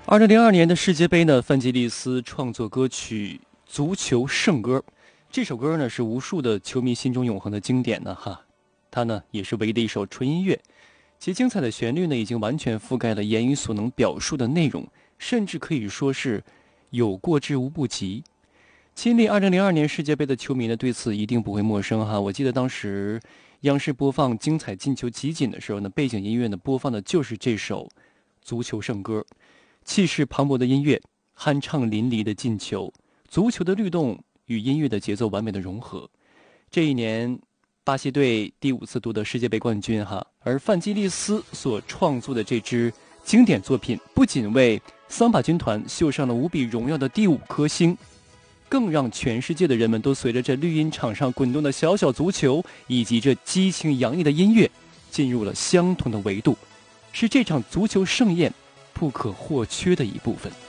2002年的世界杯呢，范吉利斯创作歌曲《足球圣歌》。这首歌呢是无数的球迷心中永恒的经典呢它呢也是唯一的一首纯音乐，其精彩的旋律呢已经完全覆盖了言语所能表述的内容，甚至可以说是有过之无不及。亲历2002年世界杯的球迷呢对此一定不会陌生我记得当时央视播放精彩进球集锦的时候呢，背景音乐呢播放的就是这首《足球圣歌》。气势磅礴的音乐，酣畅淋漓的进球，足球的律动与音乐的节奏完美的融合。这一年，巴西队第5次夺得世界杯冠军而范基利斯所创作的这支经典作品，不仅为桑巴军团绣上了无比荣耀的第5颗星，更让全世界的人们都随着这绿茵场上滚动的小小足球以及这激情洋溢的音乐，进入了相同的维度，是这场足球盛宴不可或缺的一部分。